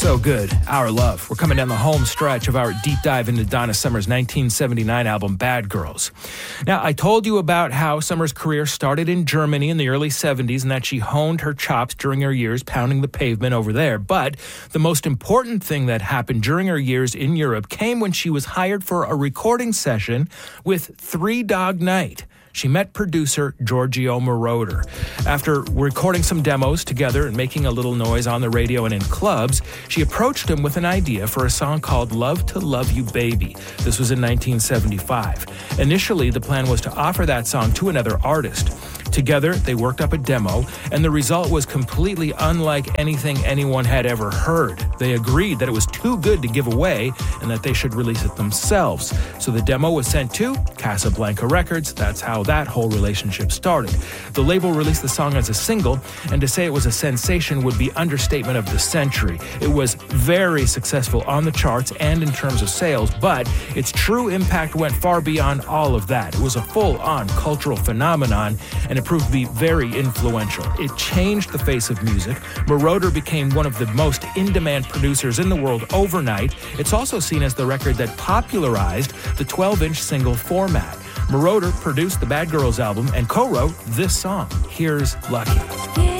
So good. Our Love. We're coming down the home stretch of our deep dive into Donna Summer's 1979 album, Bad Girls. Now, I told you about how Summer's career started in Germany in the early 70s and that she honed her chops during her years pounding the pavement over there. But the most important thing that happened during her years in Europe came when she was hired for a recording session with Three Dog Night. She met producer Giorgio Moroder. After recording some demos together and making a little noise on the radio and in clubs, she approached him with an idea for a song called Love to Love You Baby. This was in 1975. Initially, the plan was to offer that song to another artist. Together, they worked up a demo, and the result was completely unlike anything anyone had ever heard. They agreed that it was too good to give away and that they should release it themselves. So the demo was sent to Casablanca Records. That's how that whole relationship started. The label released the song as a single, and to say it was a sensation would be understatement of the century. It was very successful on the charts and in terms of sales, but its true impact went far beyond all of that. It was a full-on cultural phenomenon, and it proved to be very influential. It changed the face of music. Moroder became one of the most in-demand producers in the world overnight. It's also seen as the record that popularized the 12-inch single format. Moroder produced the Bad Girls album and co-wrote this song. Here's Lucky.